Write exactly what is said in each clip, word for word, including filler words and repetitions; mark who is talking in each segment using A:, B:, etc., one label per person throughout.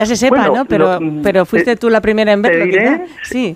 A: Ya se sepa, bueno, ¿no? Pero, lo, pero fuiste tú la primera en verlo, ¿quizá? Sí.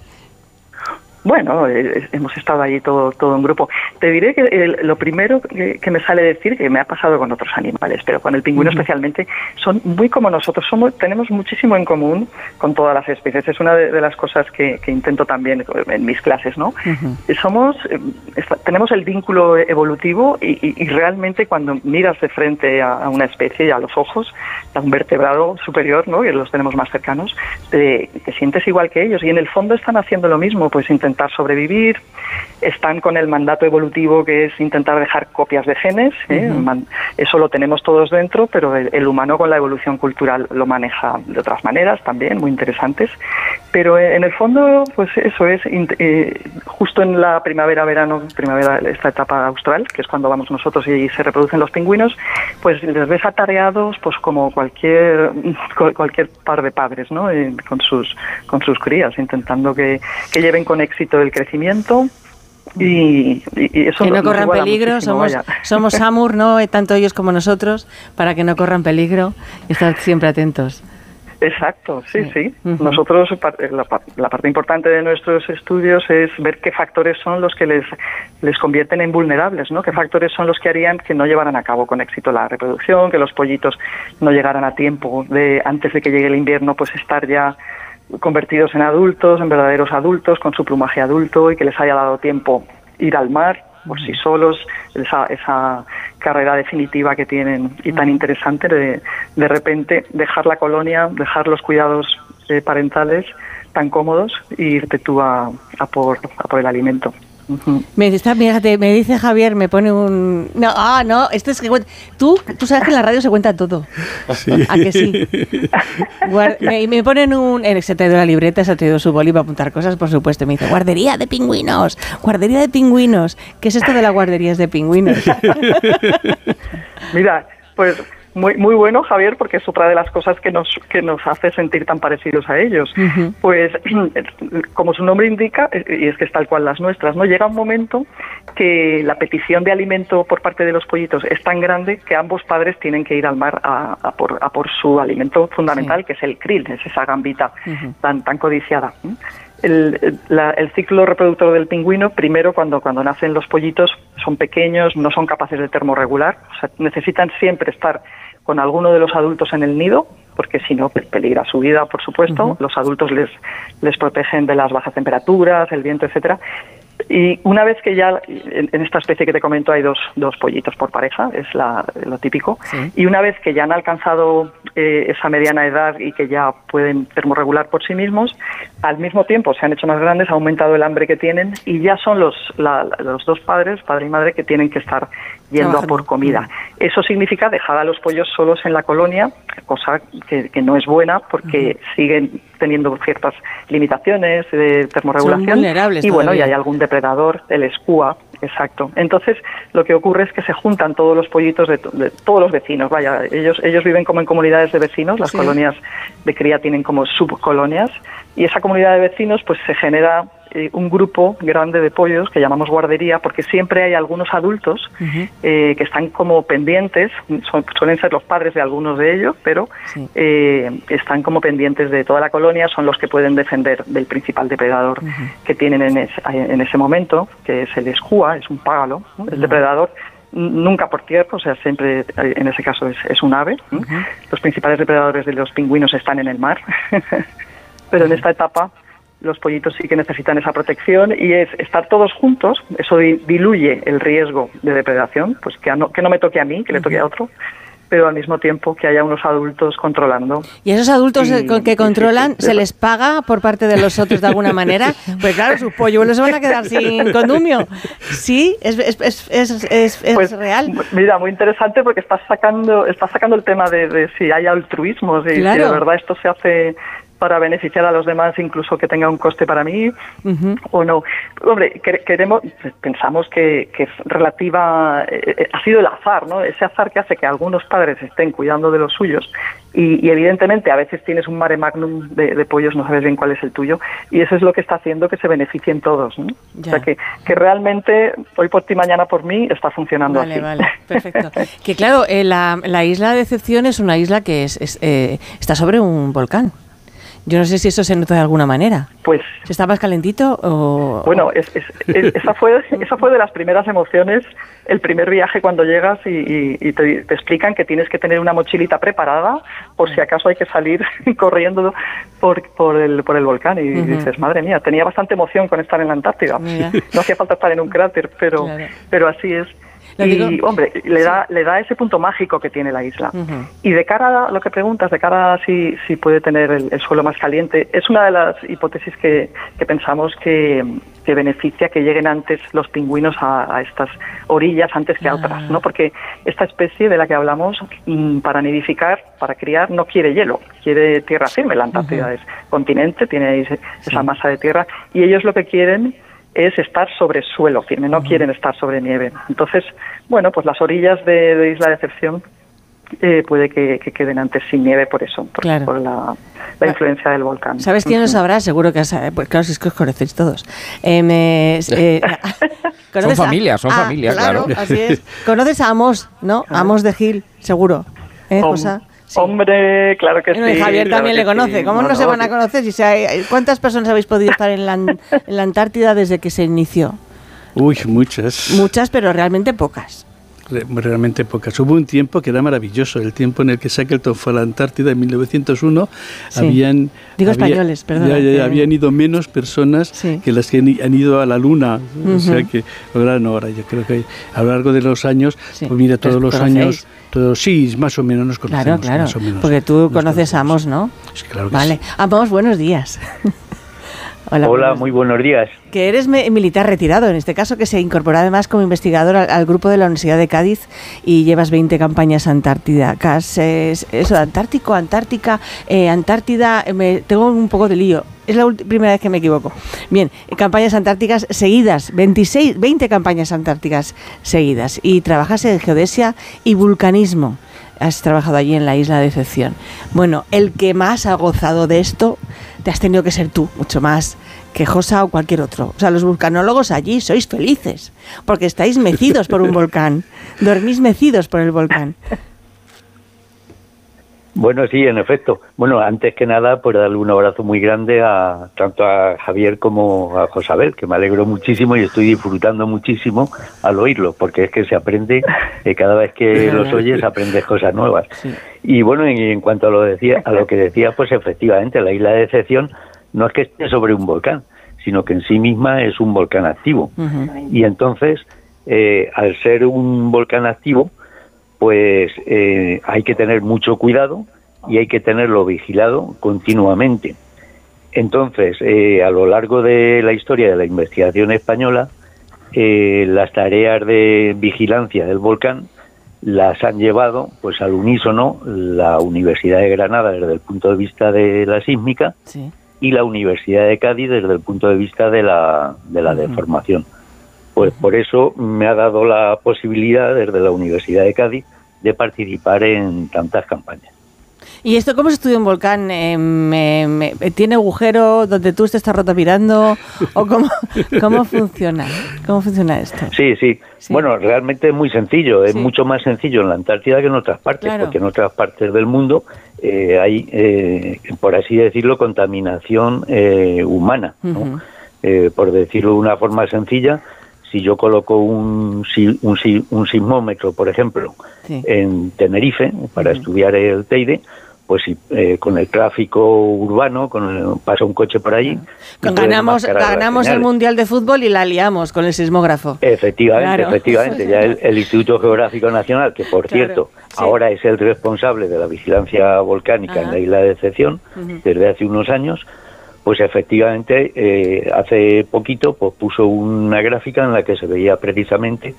B: Bueno, eh, hemos estado allí todo todo en grupo. Te diré que eh, lo primero que, que me sale decir, que me ha pasado con otros animales, pero con el pingüino uh-huh. especialmente, son muy como nosotros, somos tenemos muchísimo en común con todas las especies. Es una de, de las cosas que, que intento también en mis clases, ¿no? Uh-huh. Somos, eh, está, tenemos el vínculo evolutivo y, y, y realmente cuando miras de frente a, a una especie y a los ojos, a un vertebrado superior, ¿no? Que los tenemos más cercanos, te, te sientes igual que ellos y en el fondo están haciendo lo mismo, pues intentar sobrevivir, están con el mandato evolutivo que es intentar dejar copias de genes, ¿eh? Uh-huh. Eso lo tenemos todos dentro, pero el, el humano con la evolución cultural lo maneja de otras maneras también, muy interesantes, pero en el fondo, pues eso es, eh, justo en la primavera, verano, primavera, esta etapa austral, que es cuando vamos nosotros y se reproducen los pingüinos, pues les ves atareados pues como cualquier cualquier par de padres, ¿no? Eh, con sus con sus crías, intentando que, que lleven con éxito el crecimiento y, y, y eso
A: que no
B: nos,
A: corran
B: nos
A: peligro, somos, somos Samur, ¿no? Tanto ellos como nosotros, para que no corran peligro y estar siempre atentos.
B: Exacto, sí, sí. Uh-huh. Nosotros, la, la parte importante de nuestros estudios es ver qué factores son los que les, les convierten en vulnerables, ¿no? Qué factores son los que harían que no llevaran a cabo con éxito la reproducción, que los pollitos no llegaran a tiempo de antes de que llegue el invierno, pues estar ya convertidos en adultos, en verdaderos adultos, con su plumaje adulto y que les haya dado tiempo ir al mar por sí solos, esa, esa carrera definitiva que tienen y tan interesante de de repente dejar la colonia, dejar los cuidados eh, parentales tan cómodos e irte tú a, a, por, a por el alimento. Uh-huh.
A: Me, está, fíjate, me dice Javier, me pone un... No, ah, no, esto es que... Tú, tú sabes que en la radio se cuenta todo.
C: Sí.
A: ¿A que sí? Guard, me, me ponen un... Se ha traído la libreta, se ha traído su boli para apuntar cosas, por supuesto. Me dice, guardería de pingüinos, guardería de pingüinos. ¿Qué es esto de las guarderías de pingüinos?
B: Mira, pues... Muy muy bueno, Javier, porque es otra de las cosas que nos que nos hace sentir tan parecidos a ellos. Uh-huh. Pues, como su nombre indica, y es que es tal cual las nuestras, ¿no? Llega un momento que la petición de alimento por parte de los pollitos es tan grande que ambos padres tienen que ir al mar a, a, por, a por su alimento fundamental, sí. que es el krill, es esa gambita uh-huh. tan tan codiciada. El, la, el ciclo reproductor del pingüino, primero cuando, cuando nacen los pollitos, son pequeños, no son capaces de termorregular, o sea, necesitan siempre estar con alguno de los adultos en el nido, porque si no, peligra su vida, por supuesto. Uh-huh. Los adultos les, les protegen de las bajas temperaturas, el viento, etcétera. Y una vez que ya, en, en esta especie que te comento, hay dos, dos pollitos por pareja, es la, lo típico, sí. y una vez que ya han alcanzado eh, esa mediana edad y que ya pueden termorregular por sí mismos, al mismo tiempo se han hecho más grandes, ha aumentado el hambre que tienen y ya son los, la, los dos padres, padre y madre, que tienen que estar yendo a por comida. Eso significa dejar a los pollos solos en la colonia, cosa que, que no es buena porque uh-huh. siguen teniendo ciertas limitaciones de termorregulación.
A: Son vulnerables
B: y bueno,
A: todavía.
B: y hay algún depredador, el escúa, exacto. Entonces, lo que ocurre es que se juntan todos los pollitos de, de todos los vecinos, vaya, ellos ellos viven como en comunidades de vecinos, las sí. colonias de cría tienen como subcolonias, y esa comunidad de vecinos pues se genera eh, un grupo grande de pollos que llamamos guardería, porque siempre hay algunos adultos uh-huh. eh, que están como pendientes, son, suelen ser los padres de algunos de ellos, pero sí. eh, están como pendientes de toda la colonia, son los que pueden defender del principal depredador uh-huh. que tienen en ese, en ese momento, que es el escúa, es un págalo, ¿no? Uh-huh. El depredador nunca por tierra, o sea, siempre en ese caso es, es un ave. Uh-huh. Los principales depredadores de los pingüinos están en el mar, pero uh-huh. en esta etapa los pollitos sí que necesitan esa protección y es estar todos juntos, eso diluye el riesgo de depredación, pues que no, que no me toque a mí, que le toque a otro, pero al mismo tiempo que haya unos adultos controlando.
A: ¿Y esos adultos y, que controlan, sí, sí,
B: sí,
A: se les paga por parte de los otros de alguna manera? Pues claro, sus polluelos se van a quedar sin condumio. Sí, es, es, es, es, es, es
B: pues,
A: real.
B: Mira, muy interesante porque estás sacando, estás sacando el tema de, de si hay altruismos y claro. si de verdad esto se hace para beneficiar a los demás, incluso que tenga un coste para mí, uh-huh. o no. Hombre, queremos, pensamos que, que es relativa, eh, ha sido el azar, ¿no? Ese azar que hace que algunos padres estén cuidando de los suyos y, y evidentemente a veces tienes un mare magnum de, de pollos, no sabes bien cuál es el tuyo, y eso es lo que está haciendo que se beneficien todos, ¿no? O sea, que, que realmente hoy por ti, mañana por mí, está funcionando
A: vale,
B: así.
A: Vale, vale, perfecto. Que claro, eh, la, la isla de Decepción es una isla que es, es eh, está sobre un volcán. Yo no sé si eso se nota de alguna manera.
B: Pues
A: ¿se está más calentito o...?
B: Bueno, es, es, es, esa, fue, esa fue de las primeras emociones, el primer viaje cuando llegas y, y, y te, te explican que tienes que tener una mochilita preparada por si acaso hay que salir corriendo por, por, el, por el volcán. Y uh-huh. dices, madre mía, tenía bastante emoción con estar en la Antártida. Mira. No hacía falta estar en un cráter, pero, claro. pero así es. Y, digo, hombre, le da, le da ese punto mágico que tiene la isla. Uh-huh. Y de cara a lo que preguntas, de cara a si, si puede tener el, el suelo más caliente, es una de las hipótesis que, que pensamos que, que beneficia que lleguen antes los pingüinos a, a estas orillas antes que a otras, uh-huh. ¿no? Porque esta especie de la que hablamos, para nidificar, para criar, no quiere hielo, quiere tierra firme. La Antártida uh-huh. es continente, tiene ahí esa sí. masa de tierra, y ellos lo que quieren es estar sobre suelo firme, no uh-huh. quieren estar sobre nieve. Entonces, bueno, pues las orillas de, de Isla Decepción eh, puede que, que queden antes sin nieve por eso, por, claro. por la, la influencia del volcán.
A: ¿Sabes quién lo sabrá? Seguro que... Pues claro, si es que os conocéis todos. Eh, me, eh,
C: son familia, son ah, familia, claro.
A: claro. Así es. ¿Conoces a Amos, no? A Amos de Gil, seguro. ¿Eh, José?
B: Sí. Hombre, claro que
A: bueno,
B: sí.
A: Y Javier
B: claro
A: también le conoce. Sí. ¿Cómo no, no se van a conocer? Si se, ¿cuántas personas habéis podido estar en la, en la Antártida desde que se inició?
D: Uy, muchas.
A: Muchas, pero realmente pocas.
D: Realmente pocas. Hubo un tiempo que era maravilloso, el tiempo en el que Shackleton fue a la Antártida en mil novecientos uno.
A: Sí.
D: Habían,
A: Digo
D: había,
A: españoles, perdón.
D: Ya, ya, ya, habían ido menos personas sí. que las que han ido a la Luna. Uh-huh. O sea que, ahora no, ahora yo creo que a lo largo de los años, sí. pues mira, todos los ¿conocéis? Años, todos, sí, más o menos nos conocemos.
A: Claro, claro,
D: más o menos,
A: porque tú conoces a Amos, ¿no?
D: Sí, claro que
A: vale.
D: sí.
A: Amos, buenos días.
E: Hola, Hola buenos, muy buenos días.
A: Que eres me, militar retirado, en este caso, que se incorporó además como investigador al, al grupo de la Universidad de Cádiz y llevas veinte campañas antárticas. Es, eso, Antártico, Antártica, eh, Antártida, me, tengo un poco de lío. Es la ulti- primera vez que me equivoco. Bien, campañas antárticas seguidas, veintiséis, veinte campañas antárticas seguidas. Y trabajas en geodesia y vulcanismo. Has trabajado allí en la Isla de Decepción. Bueno, el que más ha gozado de esto te has tenido que ser tú, mucho más que Josa o cualquier otro. O sea, los vulcanólogos allí sois felices, porque estáis mecidos por un volcán, dormís mecidos por el volcán.
E: Bueno, sí, en efecto. Bueno, antes que nada, pues darle un abrazo muy grande a tanto a Javier como a Josabel, que me alegro muchísimo y estoy disfrutando muchísimo al oírlo, porque es que se aprende, eh, cada vez que los oyes aprendes cosas nuevas. Sí. Y bueno, en, en cuanto a lo, decía, a lo que decía, pues efectivamente, la Isla de Decepción no es que esté sobre un volcán, sino que en sí misma es un volcán activo. Uh-huh. Y entonces, eh, al ser un volcán activo, pues eh, hay que tener mucho cuidado y hay que tenerlo vigilado continuamente. Entonces, eh, a lo largo de la historia de la investigación española, eh, las tareas de vigilancia del volcán las han llevado pues al unísono la Universidad de Granada desde el punto de vista de la sísmica sí. y la Universidad de Cádiz desde el punto de vista de la, de la uh-huh. deformación. Pues uh-huh. por eso me ha dado la posibilidad desde la Universidad de Cádiz de participar en tantas campañas.
A: ¿Y esto cómo se estudia un volcán? Eh, me, me, ¿Tiene agujero donde tú te estás rotavirando? ¿O cómo, cómo funciona? ¿Cómo funciona esto?
E: Sí, sí, sí. Bueno, realmente es muy sencillo. Es sí. mucho más sencillo en la Antártida que en otras partes, claro. porque en otras partes del mundo eh, hay, eh, por así decirlo, contaminación eh, humana, ¿no? Uh-huh. eh, por decirlo de una forma sencilla, si yo coloco un, un, un sismómetro, por ejemplo, sí. en Tenerife, para uh-huh. estudiar el Teide, pues si eh, con el tráfico urbano, con el, pasa un coche por allí...
A: Uh-huh. Ganamos ganamos el Mundial de Fútbol y la liamos con el sismógrafo.
E: Efectivamente, claro. efectivamente. Ya el, el Instituto Geográfico Nacional, que por claro. cierto, sí. ahora es el responsable de la vigilancia volcánica uh-huh. en la Isla de Decepción, uh-huh. desde hace unos años, pues efectivamente, eh, hace poquito pues puso una gráfica en la que se veía precisamente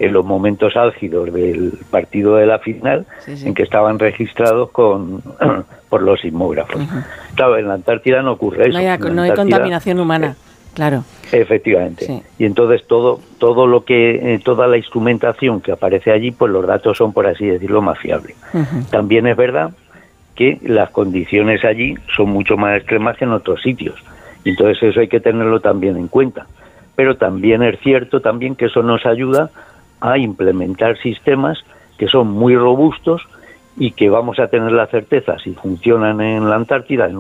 E: en los momentos álgidos del partido de la final, sí, sí. en que estaban registrados con por los sismógrafos. Uh-huh. Claro, en la Antártida no ocurre eso.
A: No hay, no hay contaminación humana, eh, claro.
E: Efectivamente. Sí. Y entonces todo todo lo que eh, toda la instrumentación que aparece allí, pues los datos son, por así decirlo, más fiables. Uh-huh. También es verdad que las condiciones allí son mucho más extremas que en otros sitios. Y entonces eso hay que tenerlo también en cuenta. Pero también es cierto también que eso nos ayuda a implementar sistemas que son muy robustos y que vamos a tener la certeza, si funcionan en la Antártida, en